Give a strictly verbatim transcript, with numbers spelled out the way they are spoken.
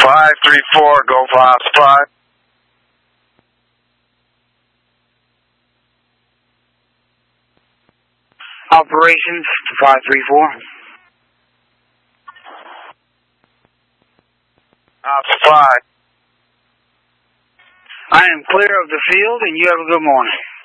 five three four, go five spot. Operations to five three four. Ops five. I am clear of the field, and you have a good morning.